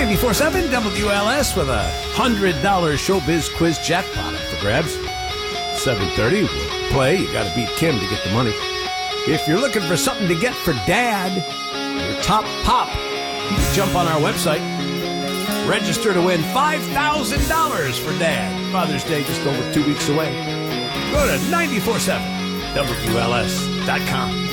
94.7 WLS with a $100 Showbiz Quiz jackpot up for grabs. 7:30, we'll play. You got to beat Kim to get the money. If you're looking for something to get for Dad, your top pop, you can jump on our website. Register to win $5,000 for Dad. Father's Day just over 2 weeks away. Go to 94.7WLS.com.